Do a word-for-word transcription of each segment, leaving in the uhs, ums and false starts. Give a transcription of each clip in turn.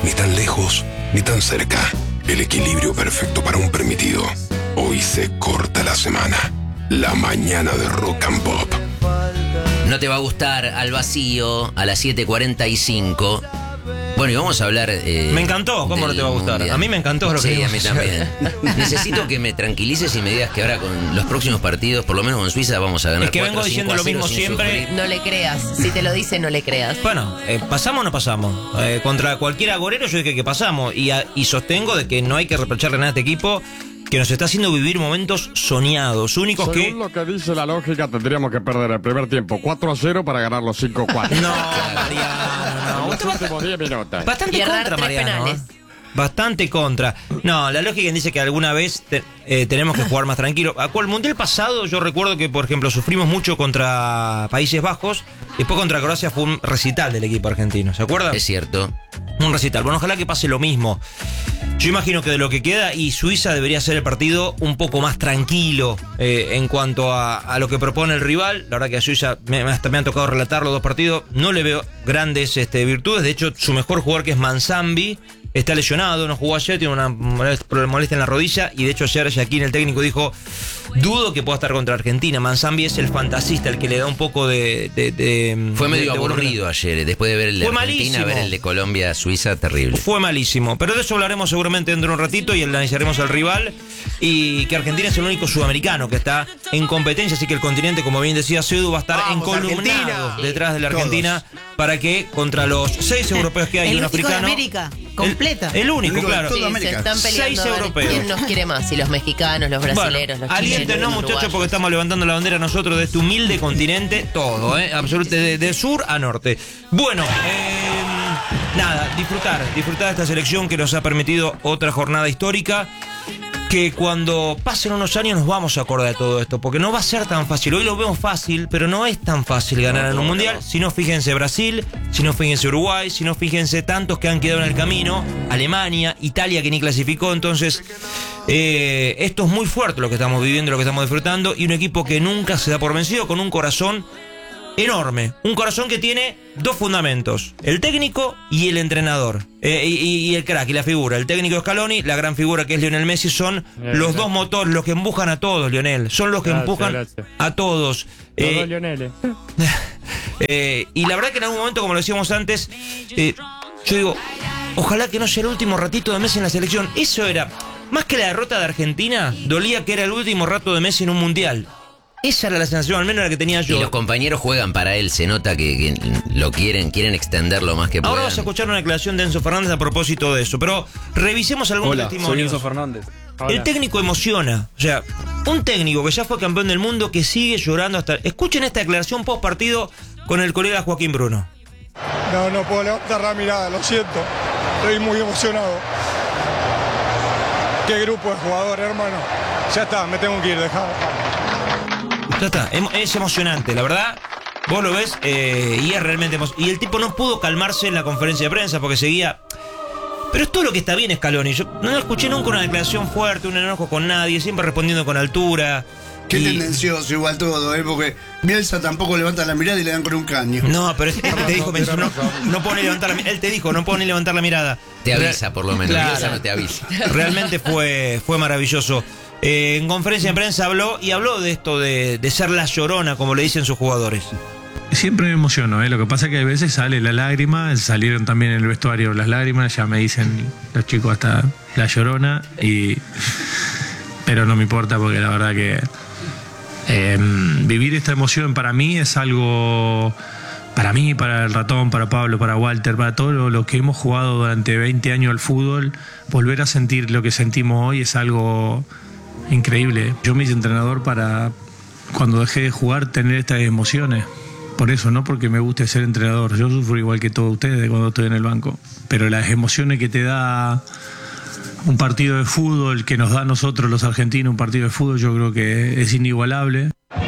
Ni tan lejos, ni tan cerca. El equilibrio perfecto para un permitido. Hoy se corta la semana. La mañana de Rock and Pop. No te va a gustar Al Vacío a las siete cuarenta y cinco. Bueno, y vamos a hablar... Eh, me encantó, ¿cómo no te va a gustar? Mundial. A mí me encantó lo sí, que Sí, a mí hacer. también. Necesito que me tranquilices y me digas que ahora con los próximos partidos, por lo menos con Suiza, vamos a ganar. Es que vengo diciendo lo mismo siempre. No le creas. Si te lo dice, no le creas. Bueno, eh, ¿pasamos o no pasamos? Eh, contra cualquier agorero yo dije que pasamos. Y, a, y sostengo de que no hay que reprocharle nada a este equipo, que nos está haciendo vivir momentos soñados, únicos Según que... Según lo que dice la lógica, tendríamos que perder el primer tiempo cuatro a cero para ganar los cinco a cuatro. No, Mariano, no. Los últimos diez minutos. Bastante contra, Mariano. ¿eh? Bastante contra. No, la lógica dice que alguna vez te, eh, tenemos que jugar más tranquilo. El Mundial pasado yo recuerdo que, por ejemplo, sufrimos mucho contra Países Bajos. Después contra Croacia fue un recital del equipo argentino, ¿se acuerdan? Es cierto. Un recital. Bueno, ojalá que pase lo mismo. Yo imagino que de lo que queda, y Suiza debería ser el partido un poco más tranquilo eh, en cuanto a, a lo que propone el rival. La verdad que a Suiza me, hasta me han tocado relatar los dos partidos. No le veo grandes este, virtudes. De hecho, su mejor jugador, que es Manzambi, está lesionado, no jugó ayer, tiene una molestia en la rodilla. Y de hecho ayer Yaquín, el técnico, dijo: dudo que pueda estar contra Argentina. Manzambi es el fantasista, el que le da un poco de... de, de Fue medio de, de aburrido ayer, después de ver el de Fue Argentina, malísimo. ver el de Colombia, Suiza, terrible. Fue malísimo, pero de eso hablaremos seguramente dentro de un ratito y analizaremos al rival. Y que Argentina es el único sudamericano que está en competencia, así que el continente, como bien decía Sedu, va a estar Vamos, encolumnado Argentina. detrás de la Todos. Argentina para que contra los seis europeos que hay y El un único de africano... América, completa. El, el único, El único de claro. todo. Sí, se América. están peleando Seis a ver europeos. quién nos quiere más. Si los mexicanos, los brasileros, Bueno, los chilenos, aliéntenos, los muchachos, uruguayos. porque estamos levantando la bandera nosotros de este humilde continente, todo, ¿eh? Absolutamente, de, de sur a norte. Bueno, eh, nada, disfrutar, disfrutar de esta selección que nos ha permitido otra jornada histórica. Que cuando pasen unos años nos vamos a acordar de todo esto, porque no va a ser tan fácil. Hoy lo vemos fácil, pero no es tan fácil ganar en un mundial. Si no, fíjense Brasil, si no, fíjense Uruguay, si no, fíjense tantos que han quedado en el camino, Alemania, Italia, que ni clasificó. Entonces, eh, esto es muy fuerte lo que estamos viviendo, lo que estamos disfrutando, y un equipo que nunca se da por vencido, con un corazón enorme, un corazón que tiene dos fundamentos: el técnico y el entrenador, eh, y, y el crack y la figura. El técnico Scaloni, la gran figura que es Lionel Messi, son Bien, los gracias. dos motores, los que empujan a todos, Lionel, son los que Gracias, empujan gracias. a todos. Eh, Todo Lionel. eh, y la verdad que en algún momento, como lo decíamos antes, eh, yo digo, ojalá que no sea el último ratito de Messi en la selección. Eso era, más que la derrota de Argentina, dolía que era el último rato de Messi en un mundial. Esa era la sensación, al menos la que tenía yo. Y los compañeros juegan para él, se nota que, que lo quieren, quieren extender lo más que puedan. Ahora vas a escuchar una declaración de Enzo Fernández a propósito de eso, pero revisemos algunos Hola, soy testimonios. Enzo Fernández. El técnico emociona, o sea, un técnico que ya fue campeón del mundo que sigue llorando hasta... Escuchen esta declaración post partido con el colega Joaquín Bruno. No, no puedo levantar la mirada, lo siento. Estoy muy emocionado. Qué grupo de jugadores, hermano. Ya está, me tengo que ir, dejado. Ya está, em- es emocionante, la verdad. Vos lo ves eh, y es realmente emocionante. Y el tipo no pudo calmarse en la conferencia de prensa porque seguía... Pero es todo lo que está bien, Scaloni. Yo no escuché nunca una declaración fuerte, un enojo con nadie, siempre respondiendo con altura. Qué Y- tendencioso igual todo, ¿eh? Porque Bielsa tampoco levanta la mirada y le dan con un caño. No, pero es que te dijo, me dijo, no, no puedo ni levantar la mirada. Él te dijo, no puedo ni levantar la mirada. Te Real- avisa, por lo menos. Claro. Bielsa no te avisa. Realmente fue, fue maravilloso. Eh, en conferencia de prensa habló y habló de esto de, de ser la llorona, como le dicen sus jugadores. Siempre me emociono, ¿eh? Lo que pasa es que a veces sale la lágrima, salieron también en el vestuario las lágrimas, ya me dicen los chicos hasta la llorona, y pero no me importa porque la verdad que eh, vivir esta emoción para mí es algo, para mí, para el ratón, para Pablo, para Walter, para todos lo, lo que hemos jugado durante veinte años al fútbol, volver a sentir lo que sentimos hoy es algo increíble. Yo me hice entrenador para, cuando dejé de jugar, tener estas emociones. Por eso, no porque me guste ser entrenador. Yo sufro igual que todos ustedes cuando estoy en el banco. Pero las emociones que te da un partido de fútbol, que nos da a nosotros los argentinos un partido de fútbol, yo creo que es inigualable.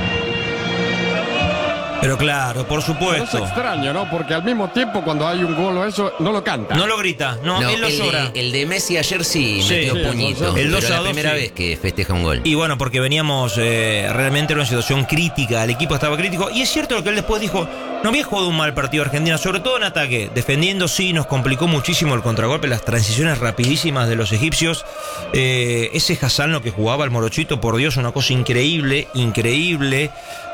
Pero claro, por Es supuesto. extraño, ¿no? Porque al mismo tiempo, cuando hay un gol o eso, no lo canta. No lo grita, no, No, él lo el, llora. de, el de Messi ayer sí, Sí, metió sí, el puñito. dos- el dos pero a la dos, primera sí. vez que festeja un gol. Y bueno, porque veníamos eh, realmente en una situación crítica, el equipo estaba crítico. Y es cierto lo que él después dijo, no había jugado un mal partido Argentina, sobre todo en ataque. Defendiendo sí, nos complicó muchísimo el contragolpe, las transiciones rapidísimas de los egipcios. Eh, ese Hassan, lo que jugaba el morochito, por Dios, una cosa increíble, increíble.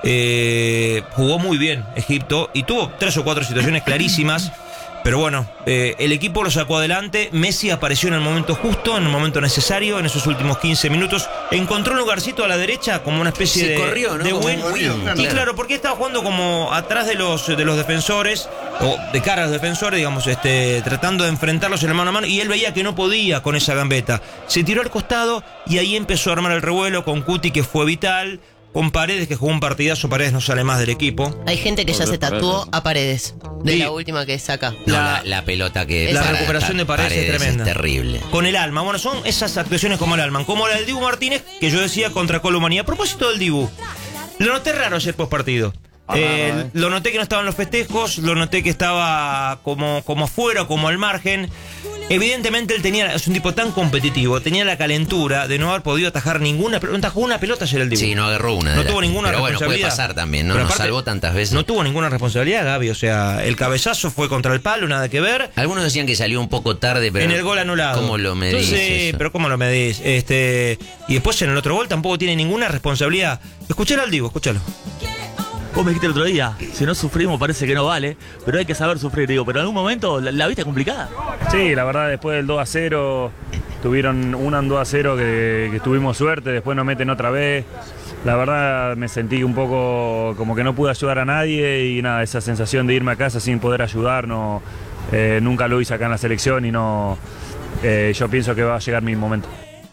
Eh, jugó muy bien Egipto y tuvo tres o cuatro situaciones clarísimas. Pero bueno, eh, el equipo lo sacó adelante. Messi apareció en el momento justo, en el momento necesario, en esos últimos quince minutos. Encontró un lugarcito a la derecha como una especie Se de, corrió, ¿no? de Como win. corrió, Y claro. claro, porque estaba jugando como atrás de los, de los defensores, o de cara a los defensores, digamos, este, tratando de enfrentarlos en el mano a mano. Y él veía que no podía con esa gambeta. Se tiró al costado y ahí empezó a armar el revuelo con Cuti, que fue vital. Con Paredes, que jugó un partidazo. Paredes no sale más del equipo. Hay gente que ya se tatuó a Paredes, de Sí. la última que saca. No, La- la, la pelota que... la para- recuperación de Paredes es tremenda. terrible. Con el alma. Bueno, son esas actuaciones como el alma. Como la del Dibu Martínez, que yo decía contra Colomani. A propósito del Dibu, lo noté raro ayer post partido. Eh, raro, ¿eh? Lo noté que no estaba en los festejos, lo noté que estaba como, como afuera, como al margen. Evidentemente él tenía, es un tipo tan competitivo, tenía la calentura de no haber podido atajar ninguna pelota. No atajó una pelota ayer el Dibu. Sí, no agarró una. de No las- tuvo ninguna Pero bueno, puede responsabilidad. pasar también, ¿no? Pero Nos aparte, salvó tantas veces. No tuvo ninguna responsabilidad, Gaby. O sea, el cabezazo fue contra el palo, nada que ver. Algunos decían que salió un poco tarde, pero... En el gol anulado. ¿Cómo lo medís? Sí, eso? pero ¿cómo lo medís? Este, y después en el otro gol tampoco tiene ninguna responsabilidad. Escuchalo al Dibu, escúchalo. Vos me dijiste el otro día, si no sufrimos parece que no vale, pero hay que saber sufrir, digo, pero en algún momento la, la viste complicada. Sí, la verdad después del dos a cero, tuvieron una en dos a cero que, que tuvimos suerte, después nos meten otra vez. La verdad me sentí un poco como que no pude ayudar a nadie y nada, esa sensación de irme a casa sin poder ayudar, no, eh, nunca lo hice acá en la selección y no, eh, yo pienso que va a llegar mi momento.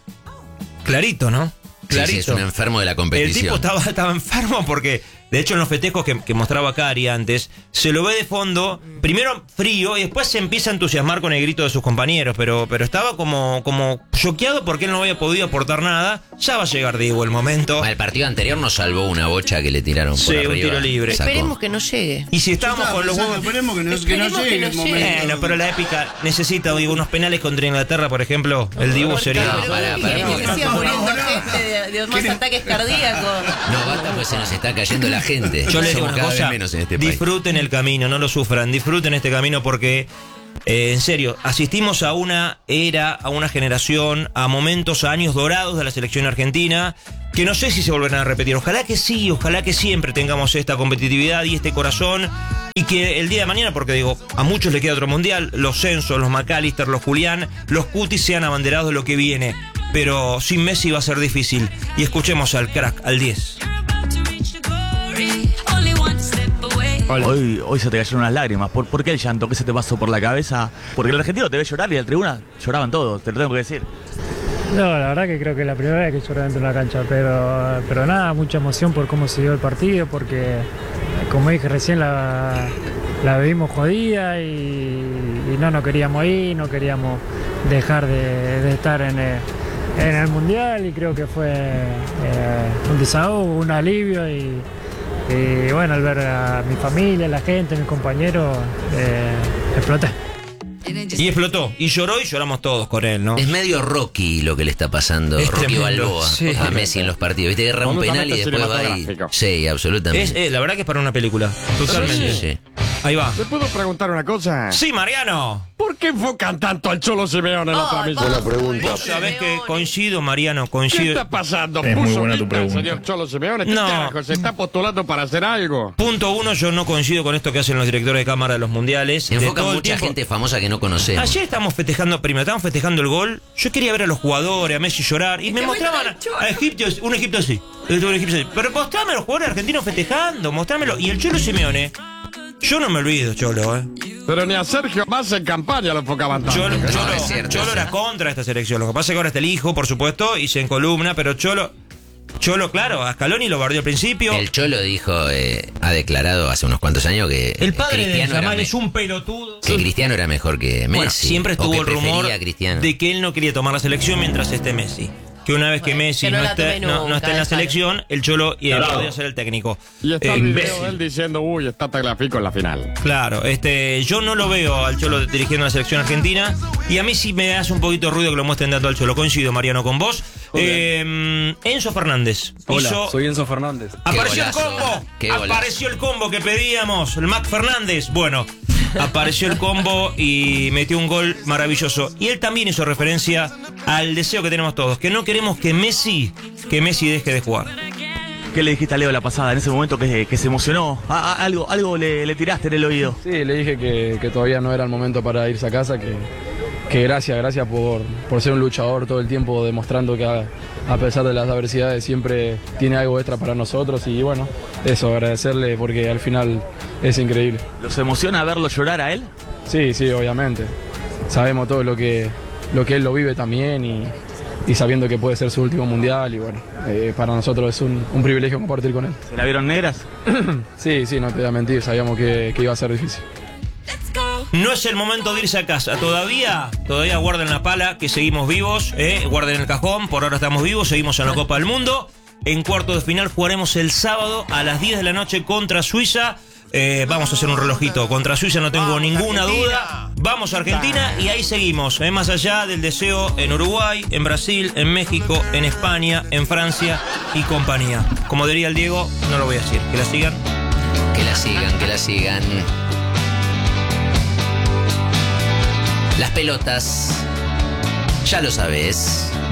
Clarito, ¿no? Sí, Clarito. sí, es un enfermo de la El competición. tipo estaba, estaba enfermo porque, de hecho, en los festejos que, que mostraba Cari antes, se lo ve de fondo, primero frío y después se empieza a entusiasmar con el grito de sus compañeros, pero, pero estaba como, como choqueado porque él no había podido aportar nada. Ya va a llegar, digo, el momento. El partido anterior nos salvó una bocha que le tiraron por Sí, un arriba. tiro libre. Sacó. Esperemos que no llegue. Y si estábamos Yo con los estaba huevos... pensando, Esperemos que no, Esperemos que no llegue que el no momento. Bueno, pero la épica necesita, digo, unos penales contra Inglaterra, por ejemplo. El Dibu sería... No, Pero pará, ¿qué pará, querés? porque- Que siga no, muriendo no. gente de, de más ataques cardíacos. No, basta, pues se nos está cayendo la gente. Yo les digo Somos una cada cosa, vez menos en este país. disfruten el camino, no lo sufran, disfruten este camino porque, eh, en serio, asistimos a una era, a una generación, a momentos, a años dorados de la selección argentina, que no sé si se volverán a repetir. Ojalá que sí, ojalá que siempre tengamos esta competitividad y este corazón, y que el día de mañana, porque digo, a muchos le queda otro mundial, los Censos, los McAllister, los Julián, los Cutis sean abanderados de lo que viene. Pero sin Messi va a ser difícil. Y escuchemos al crack, al diez. Hoy, hoy se te cayeron unas lágrimas. ¿Por, ¿Por qué el llanto? ¿Qué se te pasó por la cabeza? Porque el argentino te ve llorar y en la tribuna lloraban todos, te lo tengo que decir. No, la verdad que creo que es la primera vez que lloro dentro de una cancha, pero, pero nada, mucha emoción por cómo se dio el partido, porque como dije recién la, la vivimos jodida y, y no nos queríamos ir, no queríamos dejar de, de estar en el, en el Mundial y creo que fue eh, un desahogo, un alivio y, y bueno, al ver a mi familia, la gente, mis compañeros, eh, exploté. Y explotó, y lloró y lloramos todos con él, ¿no? Es medio Rocky lo que le está pasando, Es Rocky tremendo, Balboa, sí. a Messi en los partidos. Viste, agarra un penal y después va y... cinematográfico. Sí, absolutamente. Es, eh, la verdad que es para una película, totalmente. Sí, sí. Ahí va. ¿Te puedo preguntar una cosa? Sí, Mariano. ¿Por qué enfocan tanto al Cholo Simeone en la Oh, transmisión? vamos. pregunta. Vos sabés que coincido, Mariano, ¿Qué coincido. está pasando? Es muy ¿Puso buena tu lista el pregunta. señor Cholo Simeone? ¿Qué No. carajo? ¿Se está postulando para hacer algo? Punto uno, yo no coincido con esto que hacen los directores de cámara de los mundiales. De Enfoca todo el mucha tiempo. gente famosa que no conocemos. Ayer estamos festejando, primero estamos festejando el gol. Yo quería ver a los jugadores, a Messi llorar. Y me te mostraban muestran el Cholo. a Egipto, un Egipto así. Un Egipto así. Pero mostrame a los jugadores argentinos festejando, mostrámelo. Y el Cholo Simeone, yo no me olvido, Cholo, eh. Pero ni a Sergio más en campaña lo enfocaban tanto. Cholo, No, Cholo, es cierto, Cholo eso. era contra esta selección. Lo que pasa es que ahora está el hijo, por supuesto, y se encolumna, pero Cholo, Cholo, claro, a Scaloni lo bardeó al principio. El Cholo dijo, eh, ha declarado hace unos cuantos años que El padre de Cristiano era Yamal me- es un pelotudo. que Cristiano era mejor que Messi. Bueno, siempre o estuvo que el rumor prefería a Cristiano. de que él no quería tomar la selección mientras esté Messi. Que una vez que Bueno, Messi que no no, la esté, tome no, no nunca, esté en la déjalo. selección, el Cholo y podía ser el técnico. Y está Eh, el video imbécil. de él diciendo, uy, está Tagliafico en la final. Claro, este, yo no lo veo al Cholo dirigiendo la selección argentina y a mí sí me hace un poquito de ruido que lo muestren tanto al Cholo. Coincido, Mariano, con vos. Eh, Enzo Fernández. Hola, hizo- soy Enzo Fernández. Apareció el golazo, combo. qué golazo. Apareció el combo que pedíamos. El Mac Fernández. Bueno, apareció el combo y metió un gol maravilloso. Y él también hizo referencia al deseo que tenemos todos, que no queremos que Messi, que Messi deje de jugar. ¿Qué le dijiste a Leo la pasada, en ese momento que, que se emocionó? Ah, ah, algo algo le, le tiraste en el oído. Sí, le dije que, que todavía no era el momento para irse a casa, que, que gracias, gracias por, por ser un luchador todo el tiempo, demostrando que a, a pesar de las adversidades siempre tiene algo extra para nosotros y bueno, eso, agradecerle porque al final es increíble. ¿Los emociona verlo llorar a él? Sí, sí, obviamente. Sabemos todo lo que, lo que él lo vive también y, y sabiendo que puede ser su último mundial y bueno, eh, para nosotros es un, un privilegio compartir con él. ¿Se la vieron negras? Sí, sí, no te voy a mentir, sabíamos que, que iba a ser difícil. No es el momento de irse a casa. Todavía, todavía guarden la pala, que seguimos vivos. Eh, guarden el cajón, por ahora estamos vivos, seguimos en la Copa del Mundo. En cuarto de final jugaremos el sábado a las diez de la noche contra Suiza. Eh, vamos a hacer un relojito. Contra Suiza no tengo ninguna duda. Vamos a Argentina y ahí seguimos. Eh, más allá del deseo en Uruguay, en Brasil, en México, en España, en Francia y compañía. Como diría el Diego, no lo voy a decir. Que la sigan. Que la sigan, que la sigan. Las pelotas, ya lo sabes.